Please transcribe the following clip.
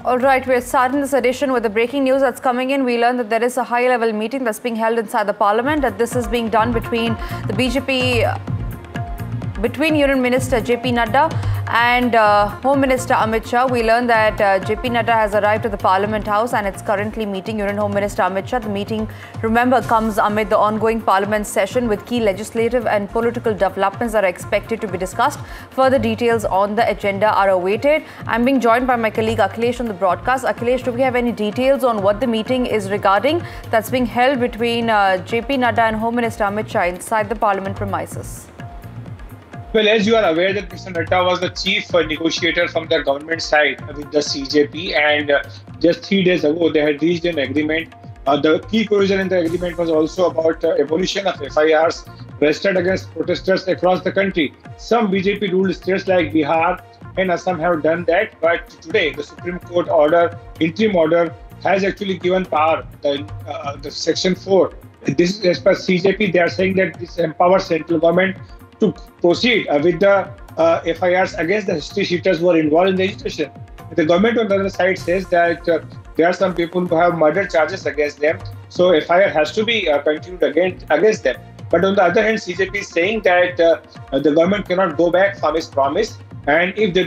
All right, we're starting this edition with the breaking news that's coming in. We learned that there is a high-level meeting that's being held inside the parliament, that this is being done between the BJP, between Union Minister JP Nadda and Home Minister Amit Shah. We learned that JP Nadda has arrived at the Parliament House and it's currently meeting Union Home Minister Amit Shah. The meeting, remember, comes amid the ongoing Parliament session with key legislative and political developments that are expected to be discussed. Further details on the agenda are awaited. I'm being joined by my colleague Akhilesh on the broadcast. Akhilesh, do we have any details on what the meeting is regarding that's being held between JP Nadda and Home Minister Amit Shah inside the Parliament premises? Well, as you are aware that Mr. Nadda was the chief negotiator from the government side with the CJP, and just 3 days ago they had reached an agreement. The key provision in the agreement was also about abolition of FIRs registered against protesters across the country. Some BJP ruled states like Bihar and Assam have done that, but today the Supreme Court interim order, has actually given power, the Section 4. This is as per CJP. They are saying that this empowers central government to proceed with the FIRs against the history sheeters who are involved in the agitation. The government on the other side says that there are some people who have murder charges against them, so FIR has to be continued against them. But on the other hand, CJP is saying that the government cannot go back from its promise, and if they